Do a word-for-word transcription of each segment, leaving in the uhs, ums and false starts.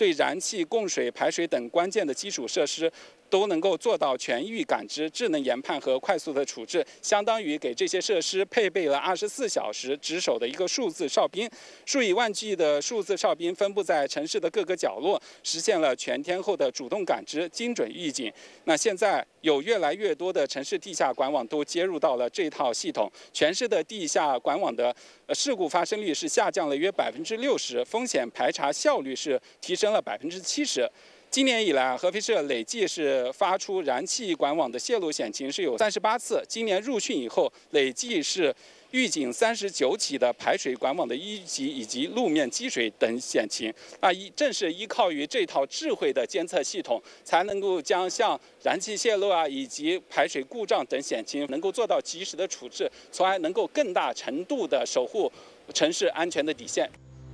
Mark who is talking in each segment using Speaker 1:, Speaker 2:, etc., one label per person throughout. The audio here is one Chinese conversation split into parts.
Speaker 1: 对燃气、供水、排水等关键的基础设施都能够做到全域感知、智能研判和快速的处置，相当于给这些设施配备了二十四小时值守的一个数字哨兵。数以万计的数字哨兵分布在城市的各个角落，实现了全天候的主动感知、精准预警。那现在有越来越多的城市地下管网都接入到了这套系统，全市的地下管网的呃事故发生率是下降了约百分之六十，风险排查效率是提升了百分之七十。今年以来，合肥市累计是发出燃气管网的泄漏险情是有三十八次。今年入汛以后，累计是预警三十九起的排水管网的一级以及路面积水等险情。那依正是依靠于这套智慧的监测系统，才能够将像燃气泄漏啊以及排水故障等险情能够做到及时的处置，从而能够更大程度的守护城市安全的底线。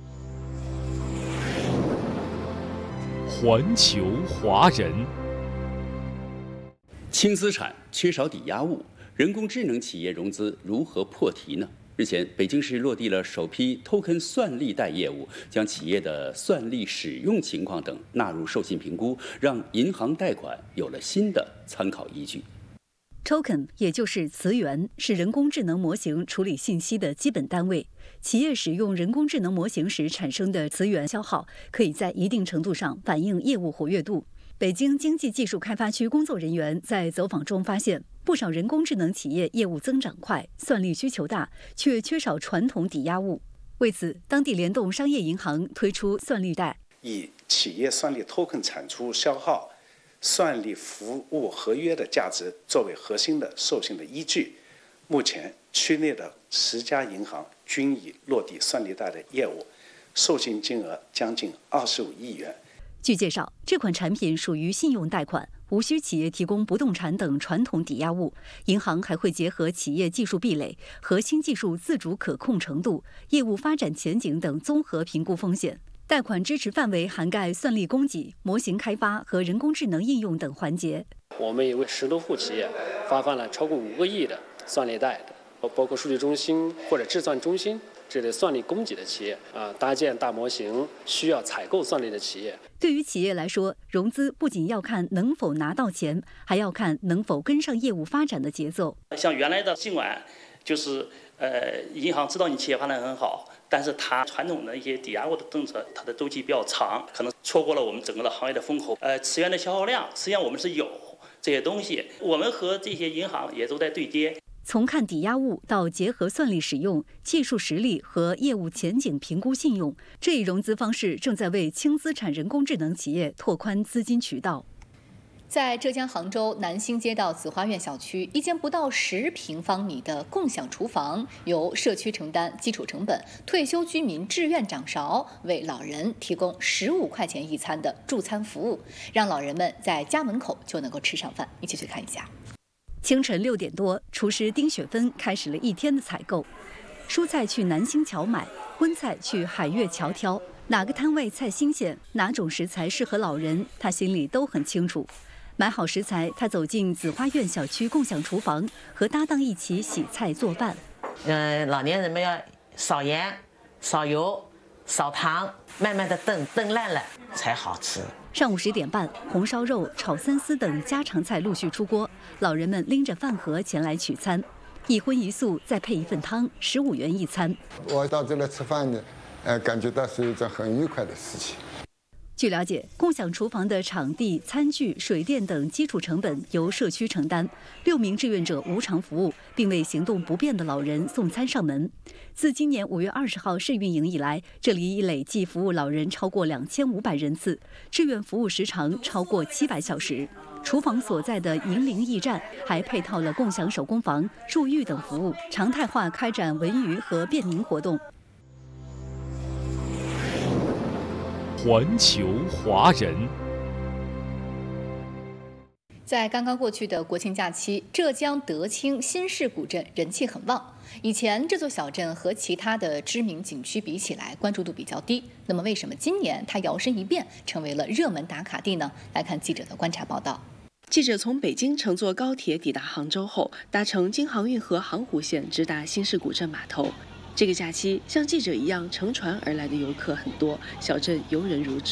Speaker 2: 环球华人，
Speaker 3: 轻资产缺少抵押物，人工智能企业融资如何破题呢？日前，北京市落地了首批 token 算力贷业务，将企业的算力使用情况等纳入授信评估，让银行贷款有了新的参考依据。
Speaker 4: Token 也就是词源，是人工智能模型处理信息的基本单位。企业使用人工智能模型时产生的词源消耗，可以在一定程度上反映业务活跃度。北京经济技术开发区工作人员在走访中发现，不少人工智能企业业务增长快，算力需求大，却缺少传统抵押物。为此，当地联动商业银行推出算力贷，
Speaker 5: 以企业算力 token 产出消耗、算力服务合约的价值作为核心的授信的依据。目前，区内的十家银行均已落地算力贷的业务，授信金额将近二十五亿元。
Speaker 4: 据介绍，这款产品属于信用贷款，无需企业提供不动产等传统抵押物，银行还会结合企业技术壁垒、核心技术自主可控程度、业务发展前景等综合评估风险。贷款支持范围涵盖算力供给、模型开发和人工智能应用等环节。
Speaker 6: 我们也为十多户企业发放了超过五个亿的算力贷，包括数据中心或者智算中心这类算力供给的企业啊，搭建大模型需要采购算力的企业。
Speaker 4: 对于企业来说，融资不仅要看能否拿到钱，还要看能否跟上业务发展的节奏。
Speaker 7: 像原来的尽管就是呃，银行知道你企业发展很好，但是它传统的一些抵押物的政策，它的周期比较长，可能错过了我们整个的行业的风口。呃，词源的消耗量，实际上我们是有这些东西，我们和这些银行也都在对接。
Speaker 4: 从看抵押物到结合算力使用、技术实力和业务前景评估信用，这一融资方式正在为轻资产人工智能企业拓宽资金渠道。
Speaker 8: 在浙江杭州南兴街道紫花苑小区，一间不到十平方米的共享厨房，由社区承担基础成本，退休居民自愿掌勺，为老人提供十五块钱一餐的助餐服务，让老人们在家门口就能够吃上饭。一起去看一下。
Speaker 4: 清晨六点多，厨师丁雪芬开始了一天的采购。蔬菜去南兴桥买，荤菜去海悦桥挑。哪个摊位菜新鲜，哪种食材适合老人，他心里都很清楚。买好食材，他走进紫花苑小区共享厨房，和搭档一起洗菜做饭。
Speaker 9: 嗯，老年人们要少盐、少油、少糖，慢慢的炖，炖烂了才好吃。
Speaker 4: 上午十点半，红烧肉、炒三丝等家常菜陆续出锅，老人们拎着饭盒前来取餐，一荤一素，再配一份汤，十五元一餐。
Speaker 10: 我到这来吃饭呢，呃，感觉到是一件很愉快的事情。
Speaker 4: 据了解，共享厨房的场地、餐具、水电等基础成本由社区承担，六名志愿者无偿服务，并为行动不便的老人送餐上门。自今年五月二十号试运营以来，这里已累计服务老人超过两千五百人次，志愿服务时长超过七百小时。厨房所在的银陵驿站还配套了共享手工房、助浴等服务，常态化开展文娱和便民活动。
Speaker 2: 环球华人，
Speaker 8: 在刚刚过去的国庆假期，浙江德清新市古镇人气很旺。以前这座小镇和其他的知名景区比起来，关注度比较低。那么为什么今年它摇身一变成为了热门打卡地呢？来看记者的观察报道。
Speaker 11: 记者从北京乘坐高铁抵达杭州后，搭乘京杭运河杭湖线直达新市古镇码头。这个假期，像记者一样乘船而来的游客很多，小镇游人如织。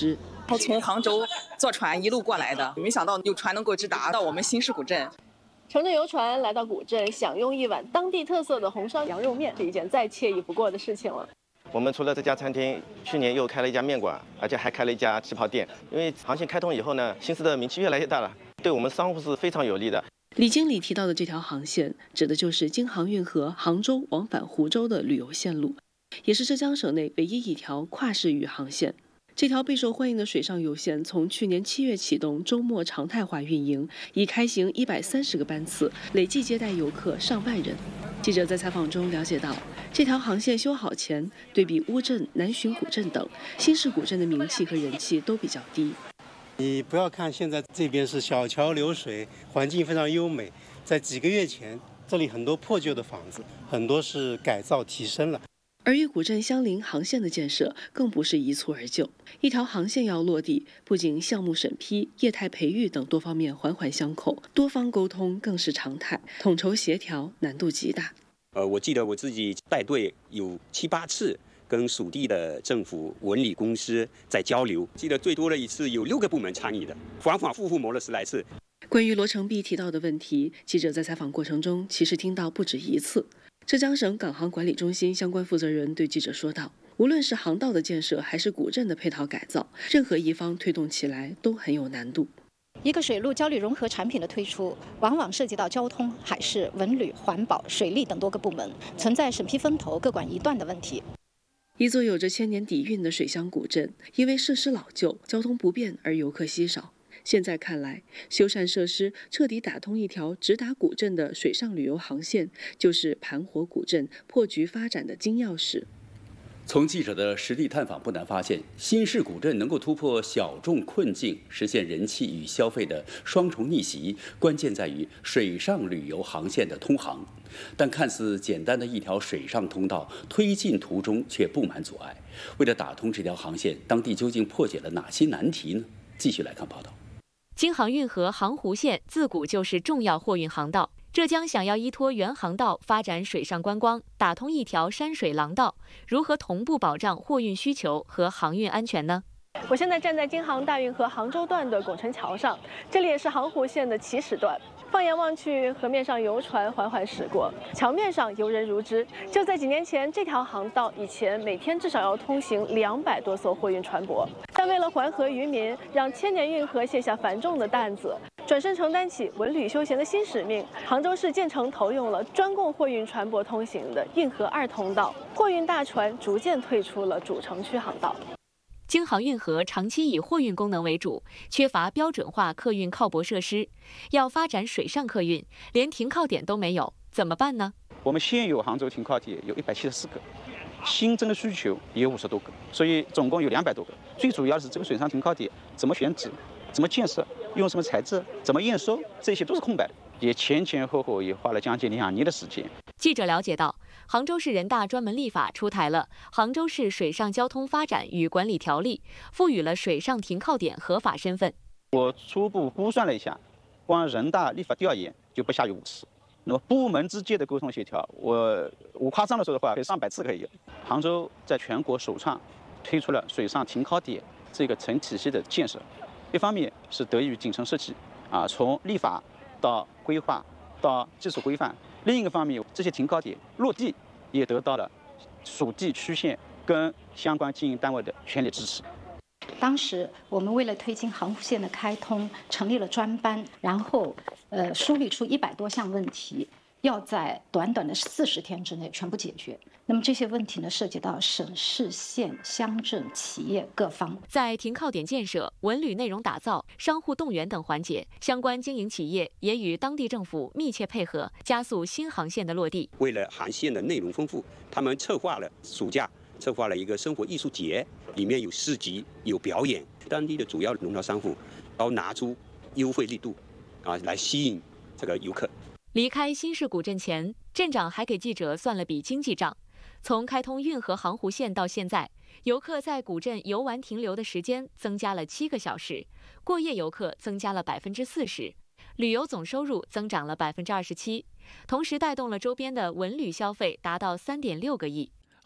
Speaker 12: 然后从杭州坐船一路过来的，没想到有船能够直达到我们新市古镇。
Speaker 13: 乘着游船来到古镇，享用一碗当地特色的红烧羊肉面，是一件再惬意不过的事情了。
Speaker 14: 我们除了这家餐厅，去年又开了一家面馆，而且还开了一家旗袍店。因为航线开通以后呢，新市的名气越来越大了，对我们商户是非常有利的。
Speaker 11: 李经理提到的这条航线，指的就是京杭运河杭州往返湖州的旅游线路，也是浙江省内唯一一条跨市域航线。这条备受欢迎的水上游线从去年七月启动，周末常态化运营，已开行一百三十个班次，累计接待游客上万人。记者在采访中了解到，这条航线修好前，对比乌镇、南浔古镇等，新市古镇的名气和人气都比较低。
Speaker 15: 你不要看现在这边是小桥流水，环境非常优美，在几个月前，这里很多破旧的房子，很多是改造提升了。
Speaker 11: 而与古镇相邻航线的建设更不是一蹴而就，一条航线要落地，不仅项目审批、业态培育等多方面环环相扣，多方沟通更是常态，统筹协调难度极大。
Speaker 16: 呃，我记得我自己带队有七八次跟属地的政府、文旅公司在交流，记得最多的一次有六个部门参与的，反反复复磨了十来次。
Speaker 11: 关于罗成璧提到的问题，记者在采访过程中其实听到不止一次。浙江省港航管理中心相关负责人对记者说道，无论是航道的建设还是古镇的配套改造，任何一方推动起来都很有难度。
Speaker 17: 一个水陆交流融合产品的推出，往往涉及到交通、海事、文旅、环保、水利等多个部门，存在审批分头各管一段的问题。
Speaker 11: 一座有着千年底蕴的水乡古镇，因为设施老旧、交通不便而游客稀少。现在看来，修缮设施彻底打通一条直达古镇的水上旅游航线，就是盘活古镇破局发展的金钥匙。
Speaker 3: 从记者的实地探访不难发现，新市古镇能够突破小众困境，实现人气与消费的双重逆袭，关键在于水上旅游航线的通航。但看似简单的一条水上通道，推进途中却布满阻碍。为了打通这条航线，当地究竟破解了哪些难题呢？继续来看报道。
Speaker 18: 京杭运河杭湖线自古就是重要货运航道，浙江想要依托原航道发展水上观光，打通一条山水廊道，如何同步保障货运需求和航运安全呢？
Speaker 13: 我现在站在京杭大运河杭州段的拱辰桥上，这里也是杭湖线的起始段。放眼望去，河面上游船缓缓驶过，桥面上游人如织。就在几年前，这条航道以前每天至少要通行两百多艘货运船舶，但为了环河渔民，让千年运河卸下繁重的担子，转身承担起文旅休闲的新使命，杭州市建成投用了专供货运船舶通行的运河二通道，货运大船逐渐退出了主城区航道。
Speaker 18: 京杭运河长期以货运功能为主，缺乏标准化客运靠泊设施，要发展水上客运，连停靠点都没有，怎么办呢？
Speaker 19: 我们现有杭州停靠点有一百七十四个，新增的需求也有五十多个，所以总共有两百多个。最主要的是这个水上停靠点怎么选址、怎么建设、用什么材质、怎么验收，这些都是空白的，也前前后后也花了将近两年的时间。
Speaker 18: 记者了解到，杭州市人大专门立法出台了《杭州市水上交通发展与管理条例》，赋予了水上停靠点合法身份。
Speaker 19: 我初步估算了一下，光人大立法调研就不下于五次。那么部门之间的沟通协调，我无夸张的说的话，可以上百次可以有。杭州在全国首创推出了水上停靠点这个成体系的建设，一方面是得益于景城设计啊，从立法到规划到技术规范。另一个方面，这些停靠点落地也得到了属地区县跟相关经营单位的全力支持。
Speaker 17: 当时我们为了推进杭湖线的开通，成立了专班，然后呃梳理出一百多项问题，要在短短的四十天之内全部解决。那么这些问题呢，涉及到省市县乡镇企业各方。
Speaker 18: 在停靠点建设、文旅内容打造、商户动员等环节，相关经营企业也与当地政府密切配合，加速新航线的落地。
Speaker 16: 为了航线的内容丰富，他们策划了暑假策划了一个生活艺术节，里面有市集、有表演，当地的主要农贸商户要拿出优惠力度啊，来吸引这个游客。
Speaker 18: 离开新市古镇前，镇长还给记者算了笔经济账。从开通运河杭湖线到现在，游客在古镇游玩停留的时间增加了七个小时，过夜游客增加了百分之四十，旅游总收入增长了百分之二十七，同时带动了周边的文旅消费达到三点六个亿。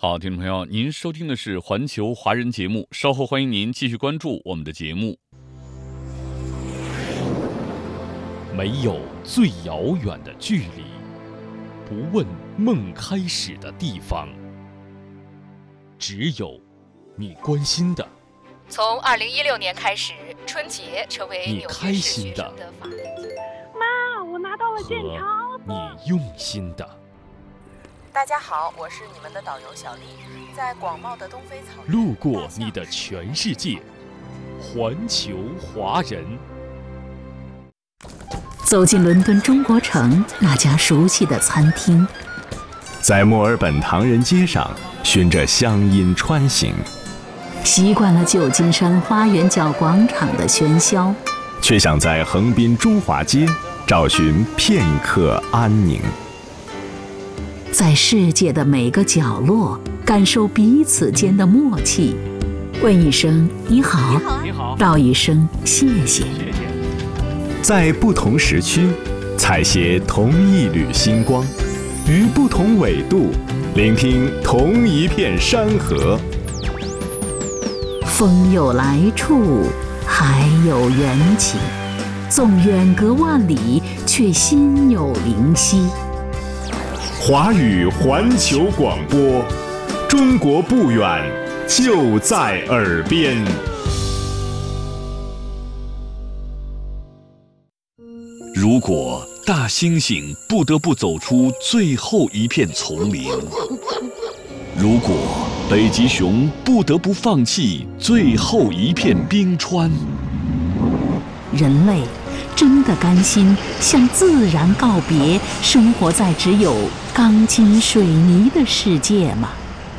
Speaker 2: 好，听众朋友，您收听的是环球华人节目，稍后欢迎您继续关注我们的节目。没有最遥远的距离，不问梦开始的地方，只有你关心的。
Speaker 18: 从二零一六年开始，春节成为
Speaker 2: 你开心的。
Speaker 13: 妈，我拿到了剑桥。
Speaker 2: 你用心的。
Speaker 20: 大家好，我是你们的导游小丽，在广袤的东非草原。
Speaker 2: 路过你的全世界，环球华人。
Speaker 4: 走进伦敦中国城那家熟悉的餐厅，
Speaker 21: 在墨尔本唐人街上循着乡音穿行，
Speaker 4: 习惯了旧金山花园角广场的喧嚣，
Speaker 21: 却想在横滨中华街找寻片刻安宁。
Speaker 4: 在世界的每个角落感受彼此间的默契，问一声你好，
Speaker 2: 你好，
Speaker 4: 道一声谢谢。
Speaker 2: 谢谢。
Speaker 21: 在不同时区采撷同一缕星光，于不同纬度聆听同一片山河。
Speaker 4: 风有来处，海有缘起，纵远隔万里，却心有灵犀。
Speaker 21: 华语环球广播，中国不远，就在耳边。
Speaker 2: 如果大猩猩不得不走出最后一片丛林，如果北极熊不得不放弃最后一片冰川，
Speaker 4: 人类真的甘心向自然告别，生活在只有钢筋水泥的世界吗？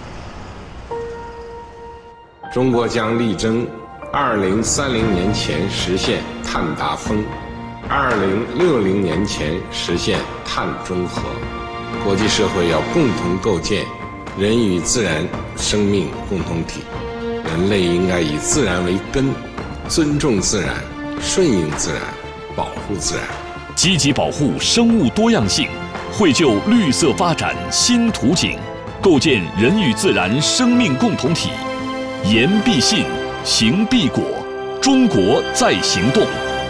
Speaker 22: 中国将力争二零三零年前实现碳达峰，二零六零年前实现碳中和。国际社会要共同构建人与自然生命共同体，人类应该以自然为根，尊重自然，顺应自然，保护自然，
Speaker 2: 积极保护生物多样性，绘就绿色发展新图景，构建人与自然生命共同体。言必信，行必果，中国在行动。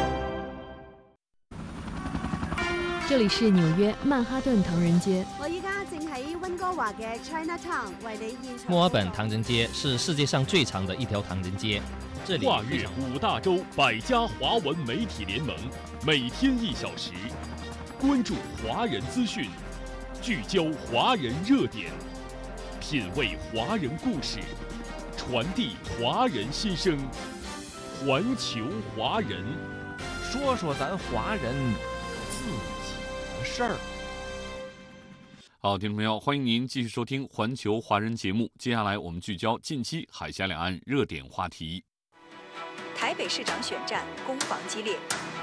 Speaker 18: 这里是纽约曼哈顿唐人街。
Speaker 23: 我依家正喺温哥華嘅 Chinatown 為你現場。
Speaker 24: 墨爾本唐人街是世界上最長的一條唐人街。這裡
Speaker 2: 跨越五大洲百家華文媒體聯盟，每天一小時，關注華人資訊，聚焦華人熱點，品味華人故事，傳遞華人心聲。環球華人，
Speaker 25: 說說咱華人自己的事兒。
Speaker 2: 好，听众朋友，欢迎您继续收听环球华人节目。接下来我们聚焦近期海峡两岸热点话题。
Speaker 26: 台北市长选战攻防激烈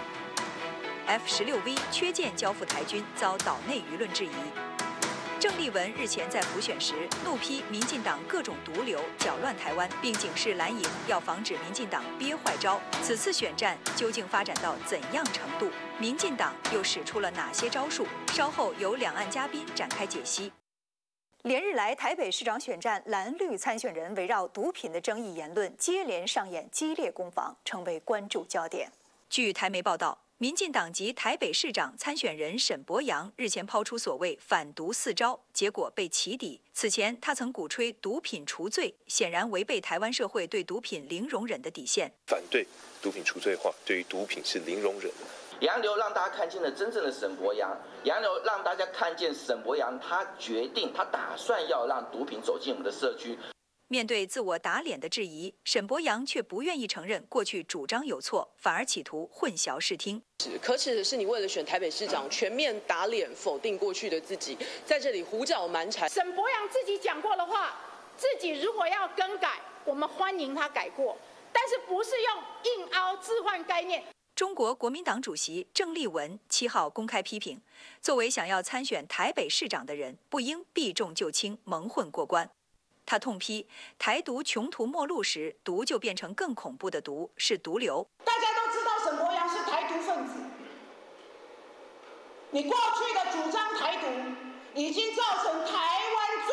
Speaker 26: ，F 十六 V 缺件交付台军遭岛内舆论质疑。郑丽文日前在补选时怒批民进党各种毒瘤搅乱台湾，并警示蓝营要防止民进党憋坏招。此次选战究竟发展到怎样程度？民进党又使出了哪些招数？稍后由两岸嘉宾展开解析。连日来，台北市长选战蓝绿参选人围绕毒品的争议言论接连上演激烈攻防，成为关注焦点。据台媒报道，民进党籍台北市长参选人沈伯洋日前抛出所谓反毒四招，结果被起底。此前他曾鼓吹毒品除罪，显然违背台湾社会对毒品零容忍的底线。
Speaker 27: 反对毒品除罪化，对于毒品是零容忍的。
Speaker 28: 洋流让大家看见了真正的沈伯洋，洋流让大家看见沈伯洋他决定，他打算要让毒品走进我们的社区。
Speaker 26: 面对自我打脸的质疑，沈伯洋却不愿意承认过去主张有错，反而企图混淆视听。
Speaker 29: 可耻的是，你为了选台北市长，全面打脸否定过去的自己，在这里胡搅蛮缠。
Speaker 30: 沈伯洋自己讲过的话，自己如果要更改，我们欢迎他改过，但是不是用硬凹置换概念。
Speaker 26: 中国国民党主席郑丽文七号公开批评，作为想要参选台北市长的人，不应避重就轻、蒙混过关。他痛批台独穷途末路时，毒就变成更恐怖的毒，是毒瘤。
Speaker 30: 大家都知道沈伯洋是台独分子，你过去的主张台独，已经造成台湾最危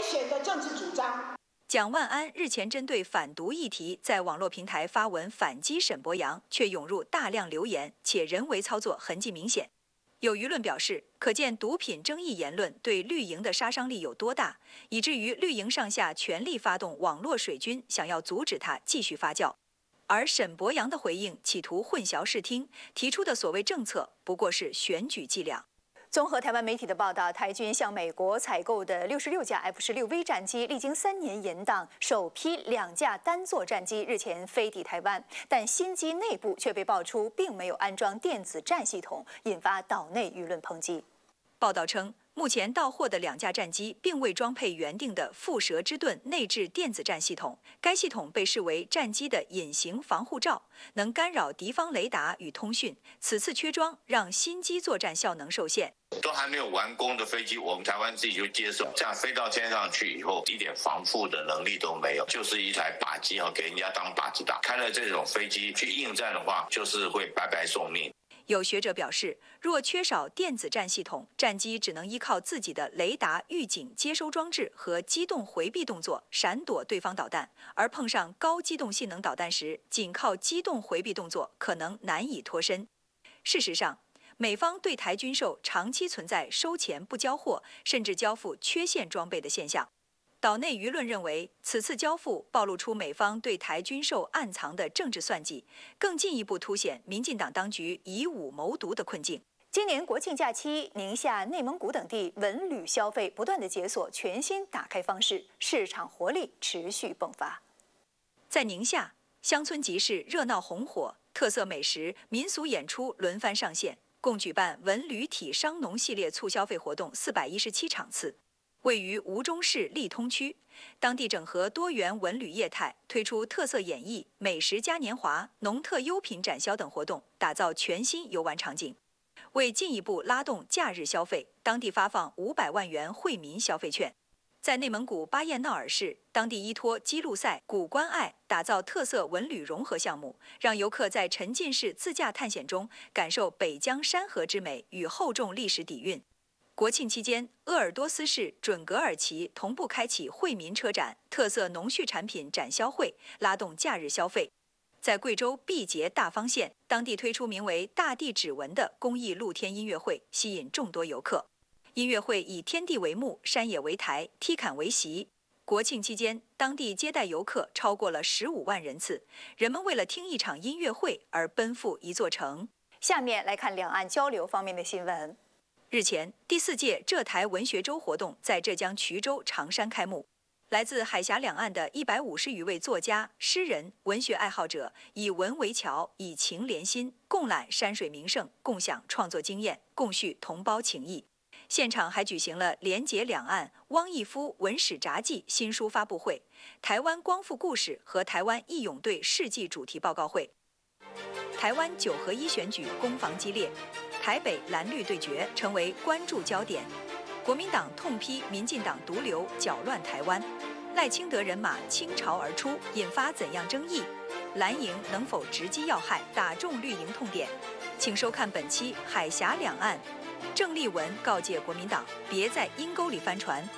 Speaker 1: 选的政治主张。
Speaker 26: 蒋万安日前针对反毒议题，在网络平台发文反击沈伯洋，却涌入大量留言，且人为操作痕迹明显。有舆论表示，可见毒品争议言论对绿营的杀伤力有多大，以至于绿营上下全力发动网络水军，想要阻止它继续发酵。而沈伯洋的回应企图混淆视听，提出的所谓政策不过是选举伎俩。综合台湾媒体的报道，台军向美国采购的六十六架 F 十六 V 战机，历经三年延宕，首批两架单座战机日前飞抵台湾，但新机内部却被爆出并没有安装电子战系统，引发岛内舆论抨击。报道称，目前到货的两架战机并未装配原定的蝮蛇之盾内置电子战系统，该系统被视为战机的隐形防护罩，能干扰敌方雷达与通讯。此次缺装，让新机作战效能受限。
Speaker 5: 都还没有完工的飞机，我们台湾自己就接受，这样飞到天上去以后，一点防护的能力都没有，就是一台靶机啊，给人家当靶子打。开了这种飞机去应战的话，就是会白白送命。有学者表示，若缺少电子战系统，战机只能依靠自己的雷达预警接收装置和机动回避动作闪躲对方导弹，而碰上高机动性能导弹时，仅靠机动回避动作可能难以脱身。事实上，美方对台军售长期存在收钱不交货，甚至交付缺陷装备的现象。岛内舆论认为，此次交付暴露出美方对台军售暗藏的政治算计，更进一步凸显民进党当局以武谋独的困境。今年国庆假期，宁夏、内蒙古等地文旅消费不断的解锁全新打开方式，市场活力持续迸发。在宁夏，乡村集市热闹红火，特色美食、民俗演出轮番上线，共举办文旅体商农系列促消费活动四百一十七场次。位于吴中市利通区，当地整合多元文旅业态，推出特色演艺、美食嘉年华、农特优品展销等活动，打造全新游玩场景。为进一步拉动假日消费，当地发放五百万元惠民消费券。在内蒙古巴彦淖尔市，当地依托基路赛、古关爱，打造特色文旅融合项目，让游客在沉浸式自驾探险中感受北疆山河之美与厚重历史底蕴。国庆期间，鄂尔多斯市准噶尔旗同步开启惠民车展、特色农畜产品展销会，拉动假日消费。在贵州毕节大方县，当地推出名为“大地指纹”的公益露天音乐会，吸引众多游客。音乐会以天地为幕，山野为台，踢坎为席。国庆期间，当地接待游客超过了十五万人次，人们为了听一场音乐会而奔赴一座城。下面来看两岸交流方面的新闻。日前，第四届浙台文学周活动在浙江衢州长山开幕。来自海峡两岸的一百五十余位作家、诗人、文学爱好者，以文为桥，以情连心，共揽山水名胜，共享创作经验，共叙同胞情谊。现场还举行了连结两岸汪义夫文史札记新书发布会、台湾光复故事和台湾义勇队事迹主题报告会。台湾九合一选举攻防激烈，台北蓝绿对决成为关注焦点。国民党痛批民进党毒瘤搅乱台湾，赖清德人马倾巢而出，引发怎样争议？蓝营能否直击要害，打中绿营痛点？请收看本期《海峡两岸》。郑丽文告诫国民党，别在阴沟里翻船。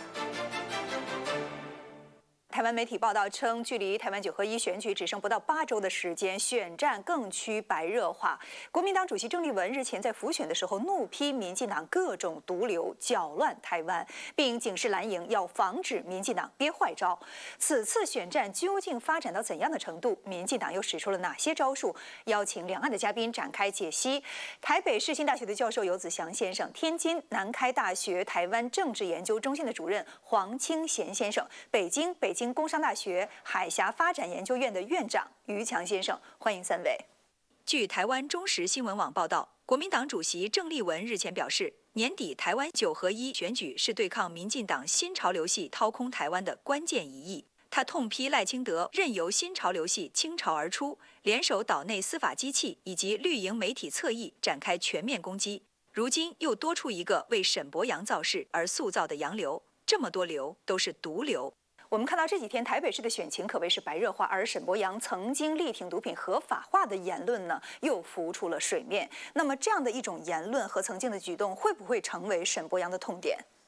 Speaker 5: 台湾媒体报道称，距离台湾九合一选举只剩不到八周的时间，选战更趋白热化。国民党主席郑丽文日前在辅选的时候怒批民进党各种毒瘤搅乱台湾，并警示蓝营要防止民进党憋坏招。此次选战究竟发展到怎样的程度？民进党又使出了哪些招数？邀请两岸的嘉宾展开解析。台北世新大学的教授游子祥先生，天津南开大学台湾政治研究中心的主任黄清贤先生，北京北京工商大学海峡发展研究院的院长于强先生，欢迎三位。据台湾中时新闻网报道，国民党主席郑丽文日前表示，年底台湾九合一选举是对抗民进党新潮流系掏空台湾的关键一役。他痛批赖清德任由新潮流系倾巢而出，联手岛内司法机器以及绿营媒体侧翼展开全面攻击。如今又多出一个为沈伯洋造势而塑造的洋流，这么多流都是毒瘤。我们看到这几天台北市的选情可谓是白热化，而沈伯洋曾经力挺毒品合法化的言论呢，又浮出了水面。那么这样的一种言论和曾经的举动，会不会成为沈伯洋的痛点？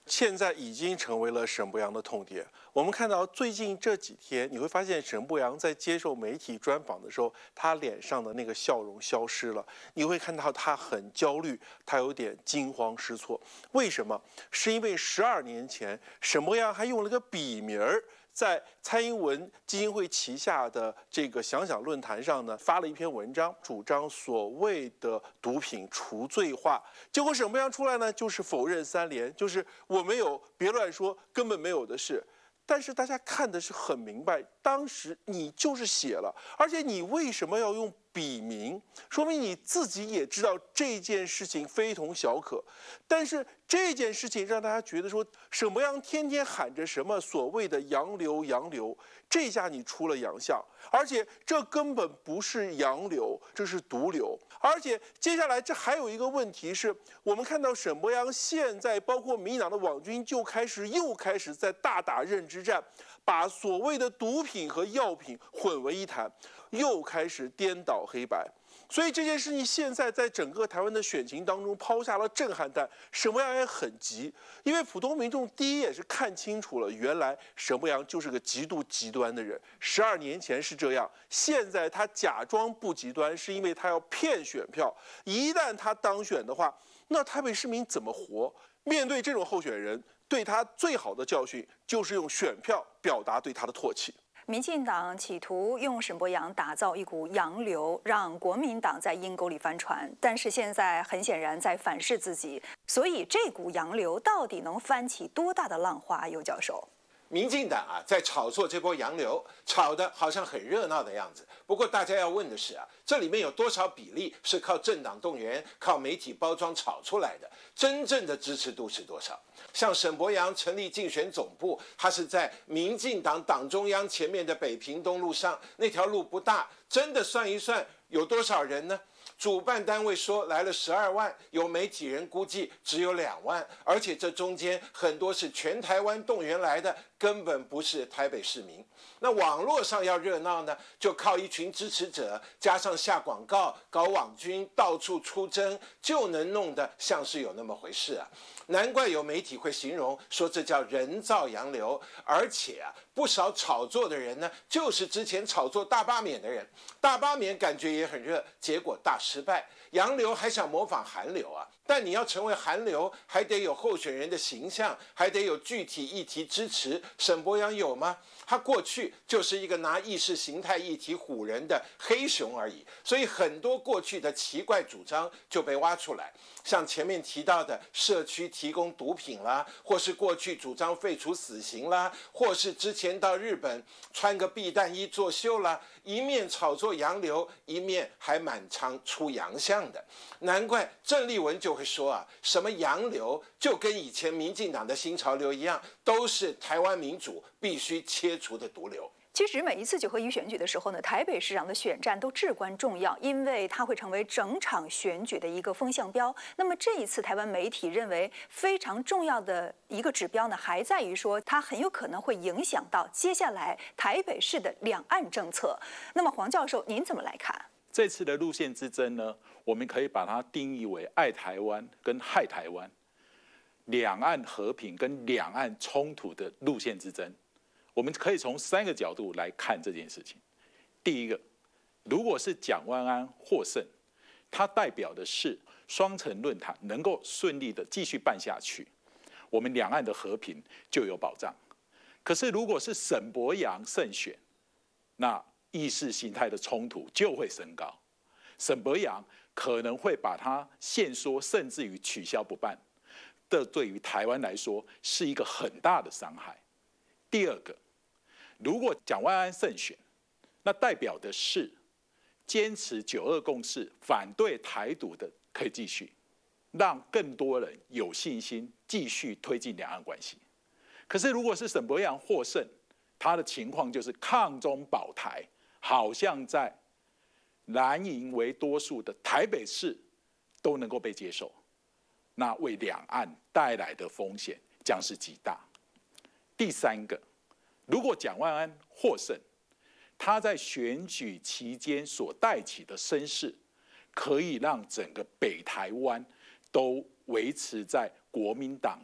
Speaker 1: 现在已经成为了沈伯洋的痛点。我们看到最近这几天，你会发现沈伯洋在接受媒体专访的时候，他脸上的那个笑容消失了。你会看到他很焦虑，他有点惊慌失措。为什么？是因为十二年前，沈伯洋还用了个笔名儿，在蔡英文基金会旗下的这个想想论坛上呢，发了一篇文章，主张所谓的毒品除罪化。结果沈伯洋出来呢，就是否认三连，就是我没有，别乱说，根本没有的事。但是大家看的是很明白，当时你就是写了，而且你为什么要用笔名？说明你自己也知道这件事情非同小可。但是这件事情让大家觉得说，沈伯洋天天喊着什么所谓的洋流洋流，这下你出了洋相，而且这根本不是洋流，这是毒瘤。而且接下来这还有一个问题是，我们看到沈伯洋现在包括民进党的网军就开始又开始在大打认知战，把所谓的毒品和药品混为一谈，又开始颠倒黑白。所以这件事情现在在整个台湾的选情当中抛下了震撼弹，沈伯洋也很急，因为普通民众第一也是看清楚了，原来沈伯洋就是个极度极端的人。十二年前是这样，现在他假装不极端，是因为他要骗选票。一旦他当选的话，那台北市民怎么活？面对这种候选人，对他最好的教训就是用选票表达对他的唾弃。
Speaker 26: 民进党企图用沈伯洋打造一股洋流，让国民党在阴沟里翻船，但是现在很显然在反噬自己。所以这股洋流到底能翻起多大的浪花？尤教授，
Speaker 6: 民进党啊，在炒作这波洋流，炒得好像很热闹的样子。不过大家要问的是啊，这里面有多少比例是靠政党动员、靠媒体包装炒出来的？真正的支持度是多少？像沈伯洋成立竞选总部，他是在民进党党中央前面的北平东路上，那条路不大，真的算一算有多少人呢？主办单位说来了十二万，有媒体人估计只有两万，而且这中间很多是全台湾动员来的，根本不是台北市民。那网络上要热闹呢，就靠一群支持者，加上下广告、搞网军、到处出征，就能弄得像是有那么回事啊。难怪有媒体会形容说这叫人造洋流，而且啊，不少炒作的人呢，就是之前炒作大罢免的人，大罢免感觉也很热，结果大失败。洋流还想模仿韩流啊，但你要成为韩流，还得有候选人的形象，还得有具体议题支持。沈伯洋有吗？他过去就是一个拿意识形态议题唬人的黑熊而已，所以很多过去的奇怪主张就被挖出来，像前面提到的社区提供毒品啦，或是过去主张废除死刑啦，或是之前到日本穿个避弹衣作秀啦，一面炒作洋流，一面还蛮常出洋相的。难怪郑丽文就会说啊，什么洋流就跟以前民进党的新潮流一样，都是台湾民主必须切除的毒瘤。
Speaker 26: 其实每一次九合一选举的时候呢，台北市长的选战都至关重要，因为它会成为整场选举的一个风向标。那么这一次台湾媒体认为非常重要的一个指标呢，还在于说它很有可能会影响到接下来台北市的两岸政策。那么黄教授，您怎么来看？
Speaker 7: 这次的路线之争呢，我们可以把它定义为爱台湾跟害台湾，两岸和平跟两岸冲突的路线之争。我们可以从三个角度来看这件事情。第一个，如果是蒋万安获胜，它代表的是双城论坛能够顺利的继续办下去，我们两岸的和平就有保障。可是如果是沈伯洋胜选，那意识形态的冲突就会升高，沈伯洋可能会把它限缩，甚至于取消不办，这对于台湾来说是一个很大的伤害。第二个，如果蒋万安胜选，那代表的是坚持九二共识、反对台独的可以继续，让更多人有信心继续推进两岸关系。可是如果是沈伯洋获胜，他的情况就是抗中保台，好像在蓝营为多数的台北市都能够被接受，那为两岸带来的风险将是极大。第三个，如果蒋万安获胜，他在选举期间所带起的声势，可以让整个北台湾都维持在国民党的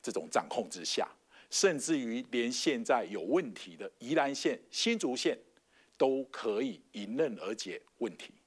Speaker 7: 这种掌控之下，甚至于连现在有问题的宜兰县、新竹县都可以迎刃而解问题。